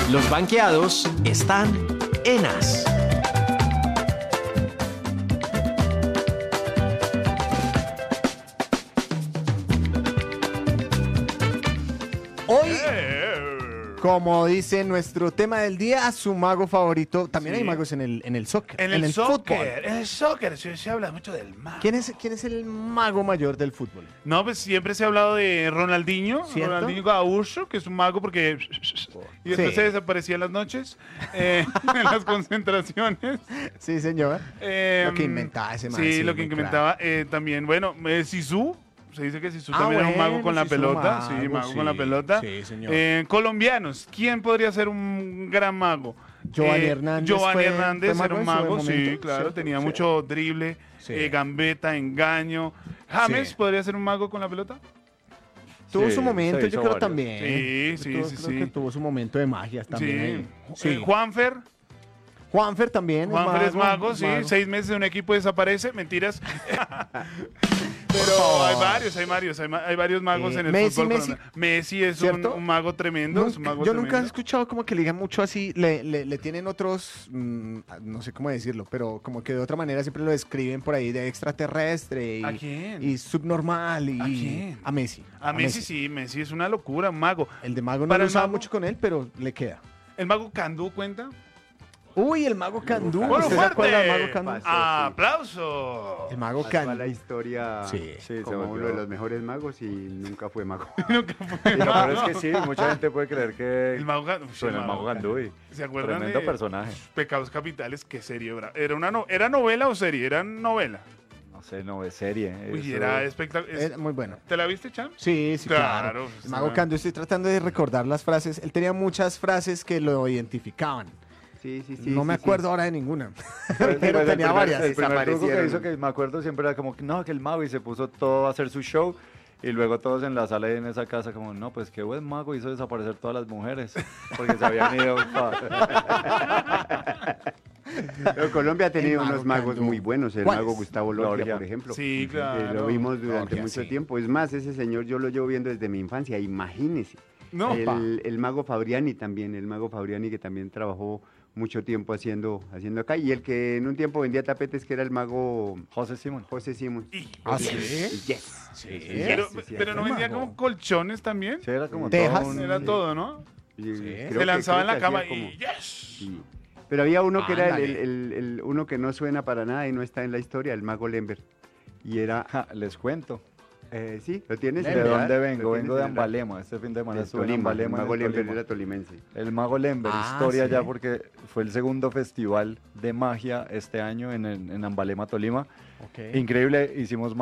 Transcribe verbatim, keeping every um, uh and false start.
Los banqueados están en As. Hoy, como dice nuestro tema del día, su mago favorito. También Sí. hay magos en el, en el soccer. En el, fútbol. soccer, en el soccer se, se habla mucho del mago. ¿Quién es, ¿Quién es el mago mayor del fútbol? No, pues siempre se ha hablado de Ronaldinho, ¿Cierto? Ronaldinho Gaúcho, que es un mago porque... Y después Sí. se desaparecía en las noches, eh, en las concentraciones. Sí, señor. Eh, Lo que inventaba ese man, Sí, sí, lo que muy inventaba. eh, también, bueno, eh, Zizou. Se dice que Zizou Ah, también es un mago bueno, con la Zizou, pelota. mago, sí, mago sí. con la pelota. Sí, señor. Eh, colombianos, ¿quién podría ser un gran mago? Giovanni Eh, Hernández Giovanni fue- Hernández fue era un mago en su mago, sí, momento, claro. ¿cierto? Tenía Sí. mucho drible, Sí. eh, gambeta, engaño. ¿James Sí. podría ser un mago con la pelota? Tuvo Sí, su momento, se yo hizo creo varios. también. Sí, sí, Yo sí, creo sí. que tuvo su momento de magia también. ahí. Sí. Sí. Eh, Juanfer. Juanfer también. Juanfer es mago, sí. mago. Seis meses de un equipo desaparece. Mentiras. Pero favor. hay varios, hay varios, hay, ma- hay varios magos Eh, en el Messi, fútbol. Messi. colombiano. Messi es un, ¿Cierto? un mago tremendo. Nunca- es un mago yo nunca he tremendo. escuchado como que le digan mucho así, le, le, le tienen otros, mm, no sé cómo decirlo, pero como que de otra manera siempre lo describen por ahí de extraterrestre y, ¿A quién? y subnormal y ¿A quién? a Messi. A Messi sí, Messi es una locura, un mago. El de mago no Para lo el usaba mago- mucho con él, pero le queda. ¿El mago Candú cuenta? Uy, el mago Candú. ¡Bueno, ¿Usted se fuerte! acuerda del mago Candú? Pasó, sí. ¡Aplauso! El mago Pasó a la Candú. historia Sí. Sí, se como uno volvió. de los mejores magos y nunca fue mago. Nunca fue Y lo mago. peor es que sí, mucha gente puede creer que El mago Candú. con el mago Gandui. ¿Se acuerdan Tremendo de personaje. Pecados Capitales? ¿Qué serie era? ¿Era, una no- ¿Era novela o serie? Era novela. No sé, no, es serie. Uy, eso- era espectacular. Era muy bueno. ¿Te la viste, Chan? Sí, sí, claro. Claro, El mago sí. Candú, estoy tratando de recordar las frases. Él tenía muchas frases que lo identificaban. Sí, sí, sí. no me sí, sí. acuerdo ahora de ninguna. Pues, Pero pues, el tenía primer- varias. El primer truco que desaparecieron. hizo que me acuerdo siempre era como, que no, que el mago y se puso todo a hacer su show. Y luego todos en la sala y en esa casa como, no, pues qué buen mago hizo desaparecer todas las mujeres. Porque se habían ido. pa- Pero Colombia ha tenido El mago unos magos Candú. muy buenos. El ¿Cuáles? mago Gustavo Logia, Logia. por ejemplo. Sí, Eh, claro. lo vimos durante Logia, mucho sí. tiempo. Es más, ese señor yo lo llevo viendo desde mi infancia. Imagínese. No, el, el mago Fabriani también, el mago Fabriani que también trabajó mucho tiempo haciendo, haciendo acá. Y el que en un tiempo vendía tapetes, que era el mago José Simón. José Simón. Y- ¿Ah, sí? Yes. Sí. pero, sí, sí, pero sí. no vendía mago. como colchones también. Sí, era como Tejas. todo un- Era Sí. todo, ¿no? Y Sí. creo Se que- lanzaba en creo la que cama hacía como- y ¡yes! Sí. Pero había uno que era el, Ándale. el- el- el- uno que no suena para nada y no está en la historia, el mago Lember. Y era, Ja, les cuento. eh, sí, lo tienes. ¿De en el radar, dónde lo vengo? tienes Vengo de en el radar. Ambalema. Este fin de semana De estuve en Tolima, el Ambalema. mago en Lember Tolima. era tolimense. El Mago Lember, Ah, historia ¿sí? ya porque fue el segundo festival de magia este año en, el- en Ambalema, Tolima. Ok. Increíble, hicimos